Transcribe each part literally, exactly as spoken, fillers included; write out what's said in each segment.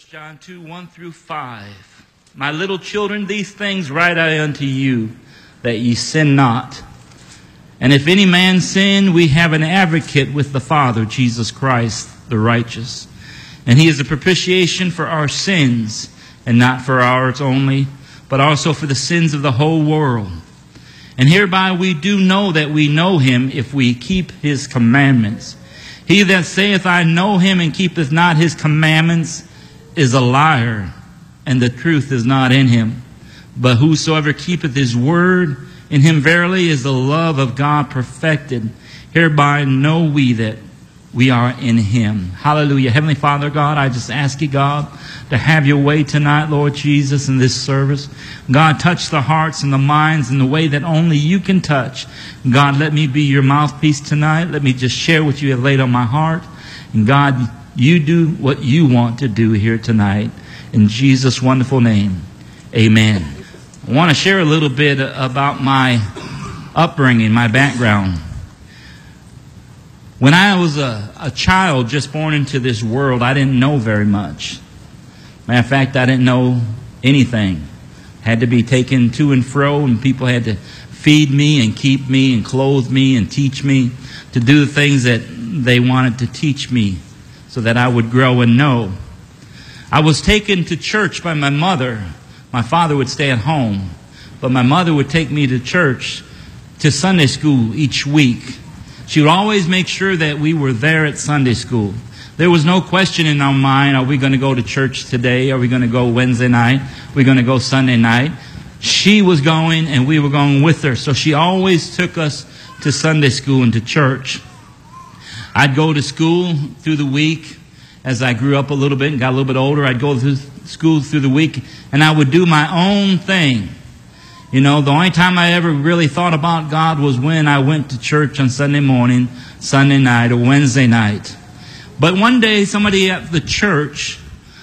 First John two, one through five. My little children, these things write I unto you, that ye sin not. And if any man sin, we have an advocate with the Father, Jesus Christ, the righteous. And he is a propitiation for our sins, and not for ours only, but also for the sins of the whole world. And hereby we do know that we know him, if we keep his commandments. He that saith, I know him, and keepeth not his commandments, is a liar, and the truth is not in him. But whosoever keepeth his word, in him verily is the love of God perfected. Hereby know we that we are in him. Hallelujah. Heavenly Father, God, I just ask you, God, to have your way tonight, Lord Jesus, in this service. God, touch the hearts and the minds in the way that only you can touch. God, let me be your mouthpiece tonight. Let me just share what you have laid on my heart. And God, you do what you want to do here tonight. In Jesus' wonderful name, amen. I want to share a little bit about my upbringing, my background. When I was a, a child just born into this world, I didn't know very much. Matter of fact, I didn't know anything. Had to be taken to and fro, and people had to feed me and keep me and clothe me and teach me to do the things that they wanted to teach me so that I would grow and know. I was taken to church by my mother. My father would stay at home, but my mother would take me to church, to Sunday school each week. She would always make sure that we were there at Sunday school. There was no question in our mind, are we going to go to church today? Are we going to go Wednesday night? Are we going to go Sunday night? She was going and we were going with her. So she always took us to Sunday school and to church. I'd go to school through the week. As I grew up a little bit and got a little bit older, I'd go to school through the week and I would do my own thing. You know, the only time I ever really thought about God was when I went to church on Sunday morning, Sunday night, or Wednesday night. But one day, somebody at the church,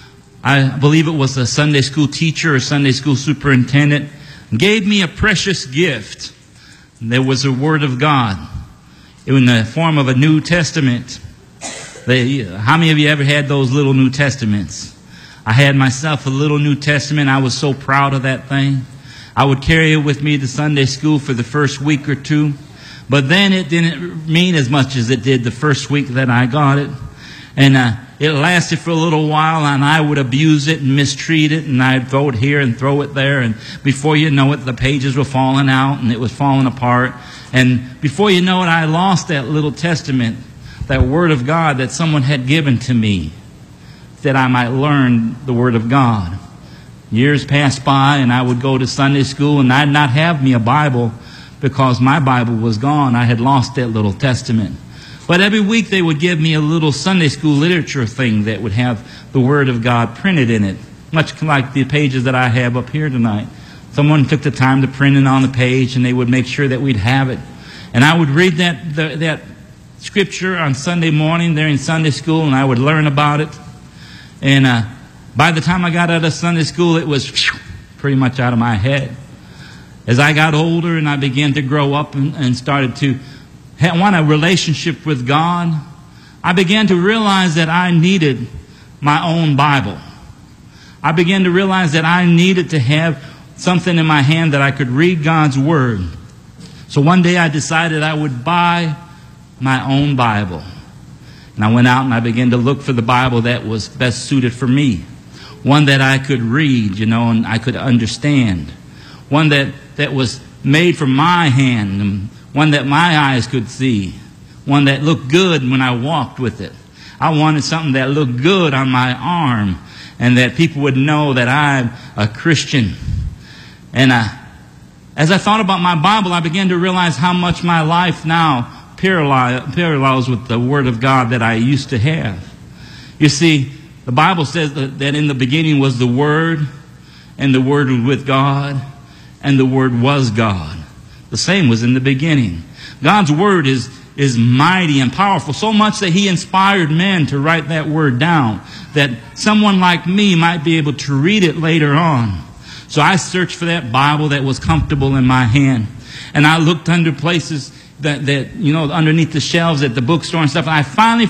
I believe it was a Sunday school teacher or Sunday school superintendent, gave me a precious gift. There was a Word of God in the form of a New Testament. They, how many of you ever had those little New Testaments? I had myself a little New Testament. I was so proud of that thing. I would carry it with me to Sunday school for the first week or two. But then it didn't mean as much as it did the first week that I got it. And uh, it lasted for a little while, and I would abuse it and mistreat it, and I'd throw it here and throw it there. And before you know it, the pages were falling out, and it was falling apart. And before you know it, I lost that little testament, that Word of God that someone had given to me, that I might learn the Word of God. Years passed by, and I would go to Sunday school, and I'd not have me a Bible because my Bible was gone. I had lost that little testament. But every week they would give me a little Sunday school literature thing that would have the Word of God printed in it, much like the pages that I have up here tonight. Someone took the time to print it on the page, and they would make sure that we'd have it. And I would read that the, that scripture on Sunday morning there in Sunday school, and I would learn about it. And uh, by the time I got out of Sunday school, it was whew, pretty much out of my head. As I got older and I began to grow up and, and started to have, want a relationship with God, I began to realize that I needed my own Bible. I began to realize that I needed to have something in my hand that I could read God's Word. So one day I decided I would buy my own Bible. And I went out and I began to look for the Bible that was best suited for me. One that I could read, you know, and I could understand. One that, that was made from my hand. And one that my eyes could see. One that looked good when I walked with it. I wanted something that looked good on my arm. And that people would know that I'm a Christian. And uh, as I thought about my Bible, I began to realize how much my life now parallels with the Word of God that I used to have. You see, the Bible says that, that in the beginning was the Word, and the Word was with God, and the Word was God. The same was in the beginning. God's Word is, is mighty and powerful, so much that He inspired men to write that Word down, that someone like me might be able to read it later on. So I searched for that Bible that was comfortable in my hand, and I looked under places that, that, you know, underneath the shelves at the bookstore and stuff. And I finally